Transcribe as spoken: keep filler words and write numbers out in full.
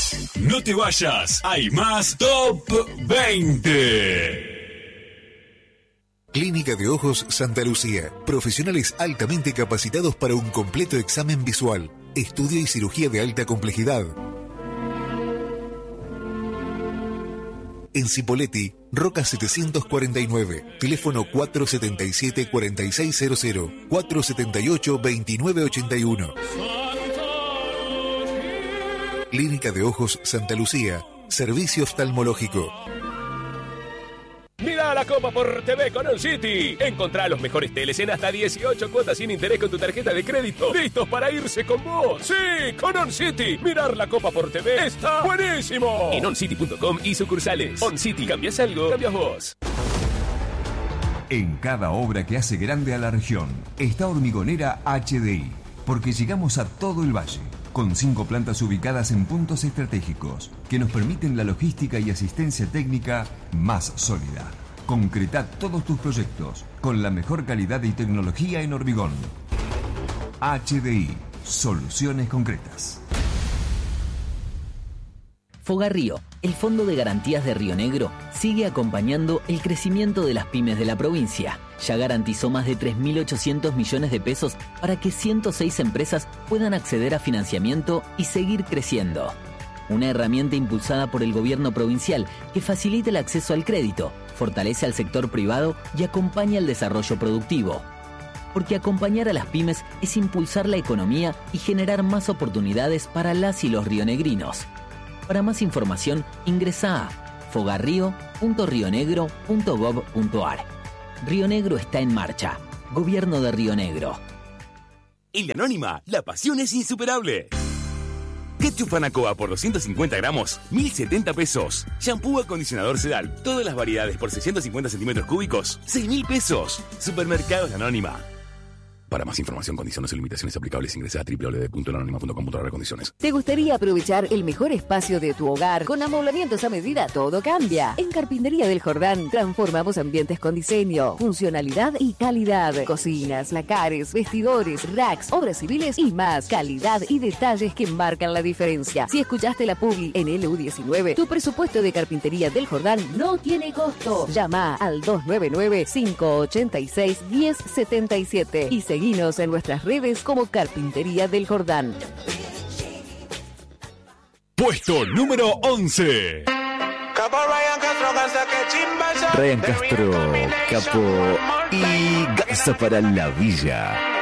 No te vayas, hay más Top veinte. Clínica de Ojos Santa Lucía. Profesionales altamente capacitados para un completo examen visual, estudio y cirugía de alta complejidad. En Cipolletti, Roca setecientos cuarenta y nueve, teléfono cuatro setenta y siete, cuarenta y seis cero cero, cuatro setenta y ocho, veintinueve ochenta y uno. Clínica de Ojos Santa Lucía, servicio oftalmológico. Mira la Copa por T V con On City. Encontrá los mejores teles en hasta dieciocho cuotas sin interés con tu tarjeta de crédito. ¡Listos para irse con vos! ¡Sí! Con On City. Mirar la Copa por T V está buenísimo. En oncity punto com y sucursales. On City. ¿Cambias algo? Cambias vos. En cada obra que hace grande a la región está Hormigonera H D I. Porque llegamos a todo el valle. Con cinco plantas ubicadas en puntos estratégicos que nos permiten la logística y asistencia técnica más sólida. Concreta todos tus proyectos con la mejor calidad y tecnología en hormigón. H D I, soluciones concretas. Fogarrío, el Fondo de Garantías de Río Negro, sigue acompañando el crecimiento de las pymes de la provincia. Ya garantizó más de tres mil ochocientos millones de pesos para que ciento seis empresas puedan acceder a financiamiento y seguir creciendo. Una herramienta impulsada por el gobierno provincial que facilita el acceso al crédito, fortalece al sector privado y acompaña el desarrollo productivo. Porque acompañar a las pymes es impulsar la economía y generar más oportunidades para las y los rionegrinos. Para más información, ingresa a fogarrio punto rionegro punto gob punto ar. Río Negro está en marcha. Gobierno de Río Negro. En la Anónima, la pasión es insuperable. Ketchup Anacoa por doscientos cincuenta gramos, mil setenta pesos. Shampoo acondicionador Sedal, todas las variedades por seiscientos cincuenta centímetros cúbicos, seis mil pesos. Supermercados La Anónima. Para más información, condiciones y limitaciones aplicables, ingresa a doble u doble u doble u punto la anónima punto com punto a r condiciones. ¿Te gustaría aprovechar el mejor espacio de tu hogar? Con amoblamientos a medida todo cambia. En Carpintería del Jordán transformamos ambientes con diseño, funcionalidad y calidad. Cocinas, lacares, vestidores, racks, obras civiles y más. Calidad y detalles que marcan la diferencia. Si escuchaste la publi en L U diecinueve, tu presupuesto de Carpintería del Jordán no tiene costo. Llama al dos nueve nueve, cinco ocho seis, uno cero siete siete y seguinos en nuestras redes como Carpintería del Jordán. Puesto número once. Ryan Castro, Capo y Garza para la Villa.